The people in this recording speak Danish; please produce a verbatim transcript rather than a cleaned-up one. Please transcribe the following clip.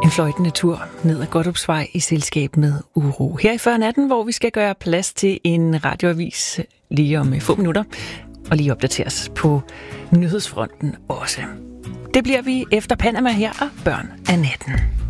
En fløjtende tur ned ad Godthåbsvej i selskab med Uro. Her i før natten, hvor vi skal gøre plads til en radioavis lige om få minutter, og lige opdateres på nyhedsfronten også. Det bliver vi efter Panama her og Børn af natten.